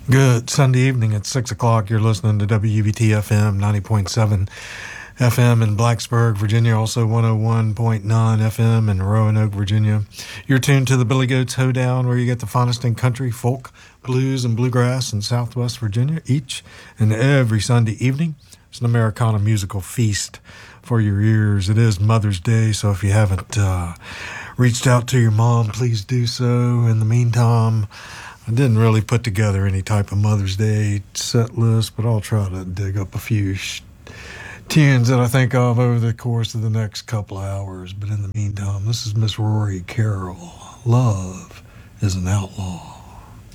Good Sunday evening at 6 o'clock. You're listening to WVT FM 90.7 FM in Blacksburg, Virginia, also 101.9 FM in Roanoke, Virginia. You're tuned to the Billy Goats Hoedown, where you get the finest in country, folk, blues, and bluegrass in Southwest Virginia each and every Sunday evening. It's an Americana musical feast for your ears. It is Mother's Day, so if you haven't reached out to your mom, please do so. In the meantime, I didn't really put together any type of Mother's Day set list, but I'll try to dig up a few tunes that I think of over the course of the next couple of hours. But in the meantime, this is Miss Rory Carroll. Love is an Outlaw.